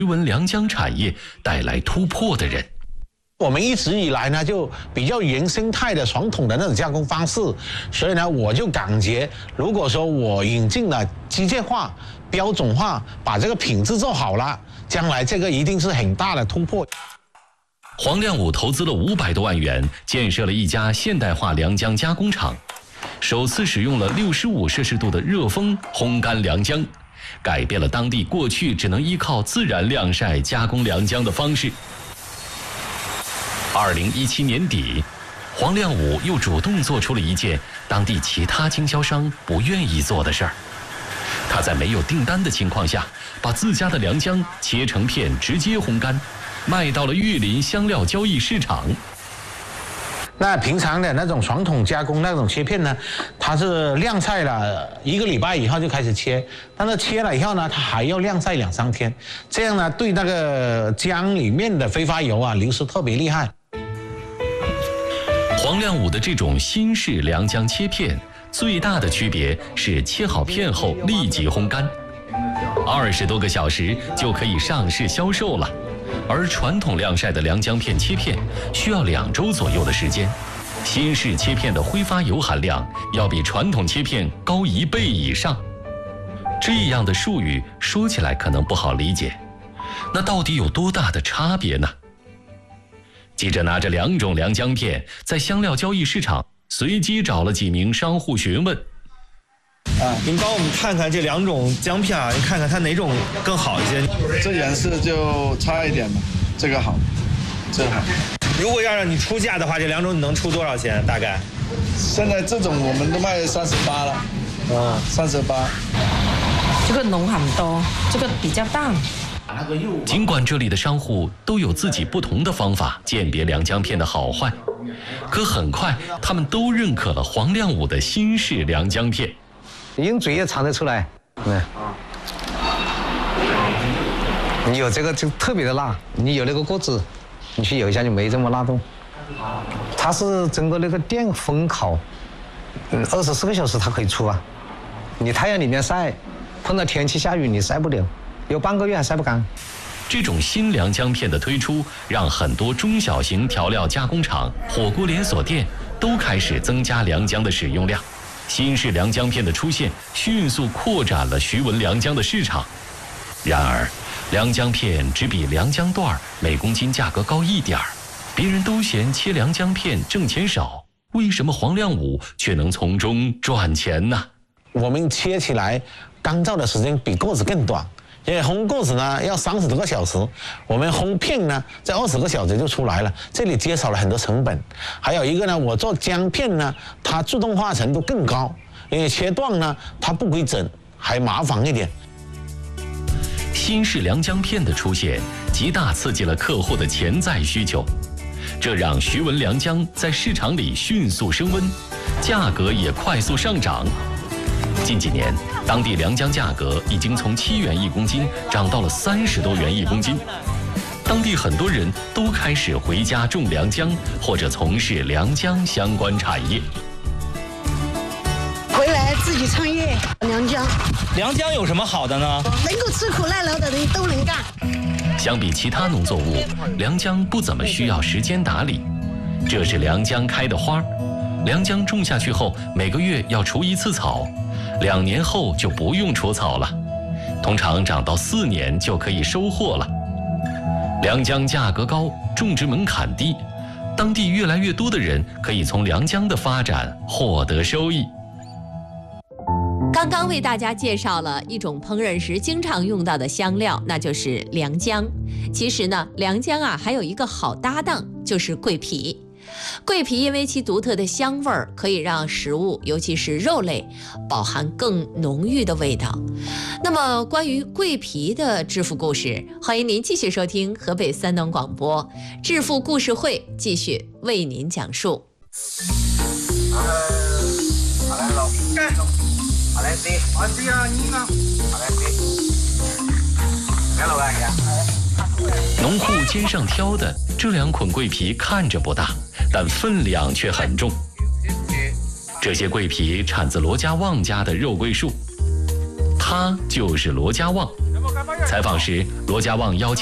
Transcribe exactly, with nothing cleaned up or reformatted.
徐闻良浆产业带来突破的人。 我们一直以来呢，就比较原生态的传统的那种加工方式，所以呢，我就感觉，如果说我引进了机械化、标准化，把这个品质做好了，将来这个一定是很大的突破。 黄亮武投资了五百多万元，建设了一家现代化良浆加工厂，首次使用了六十五摄氏度的热风烘干良浆，改变了当地过去只能依靠自然晾晒加工良浆的方式。二零一七年底，黄亮武又主动做出了一件当地其他经销商不愿意做的事儿。他在没有订单的情况下，把自家的良浆切成片直接烘干，卖到了玉林香料交易市场。 那平常的那种传统加工那种切片呢，它是晾晒了一个礼拜以后就开始切，但是切了以后呢，它还要晾晒两三天，这样呢对那个浆里面的挥发油啊流失特别厉害。 黄亮武的这种新式良浆切片，最大的区别是切好片后立即烘干，二十多个小时就可以上市销售了。而传统晾晒的良浆片切片需要两周左右的时间，新式切片的挥发油含量要比传统切片高一倍以上。这样的术语说起来可能不好理解，那到底有多大的差别呢？记者拿着两种良浆片，在香料交易市场随机找了几名商户询问。 啊，您帮我们看看这两种浆片啊，你看看它哪种更好一些？ 这颜色就差一点吧，这个好，这个好。 如果要让你出价的话，这两种你能出多少钱？大概？ 现在这种我们都卖三十八了，啊，三十八。 这个浓很多，这个比较淡。 尽管这里的商户都有自己不同的方法鉴别良浆片的好坏，可很快他们都认可了黄亮武的新式良浆片。 用嘴也尝得出来，嗯，你有这个就特别的辣，你有那个锅子，你去油一下就没这么辣度。它是经过那个电烘烤，嗯，二十四个小时它可以出啊。你太阳里面晒，碰到天气下雨你晒不了，有半个月还晒不干。 这种新良浆片的推出，让很多中小型调料加工厂、火锅连锁店都开始增加良浆的使用量。新式良浆片的出现，迅速扩展了徐闻良浆的市场。然而，良浆片只比良浆段每公斤价格高一点儿，别人都嫌切良浆片挣钱少，为什么黄亮武却能从中赚钱呢？ 我们切起来干燥的时间比锅子更短，因为烘锅子呢要三十多个小时，我们烘片呢在二十个小时就出来了，这里减少了很多成本。还有一个呢，我做浆片呢，它自动化程度更高，因为切断呢它不规整，还麻烦一点。 新式良浆片的出现，极大刺激了客户的潜在需求，这让徐闻良浆在市场里迅速升温，价格也快速上涨。近几年，当地良浆价格已经从七元一公斤涨到了三十多元一公斤。当地很多人都开始回家种良浆，或者从事良浆相关产业。 回来自己创业，良浆。 良浆有什么好的呢？ 能够吃苦耐劳的人都能干。 相比其他农作物，良浆不怎么需要时间打理。这是良浆开的花，良浆种下去后，每个月要除一次草。两年后就不用除草了，通常长到四年就可以收获了。良浆价格高，种植门槛低，当地越来越多的人可以从良浆的发展获得收益。 刚刚为大家介绍了一种烹饪时经常用到的香料，那就是良浆。其实呢，良浆啊还有一个好搭档，就是桂皮。桂皮因为其独特的香味儿，可以让食物，尤其是肉类，饱含更浓郁的味道。那么，关于桂皮的致富故事，欢迎您继续收听河北三农广播致富故事会，继续为您讲述。 农户肩上挑的这两捆桂皮看着不大，但分量却很重。这些桂皮产自罗家旺家的肉桂树，他就是罗家旺， 采访时，罗家旺邀请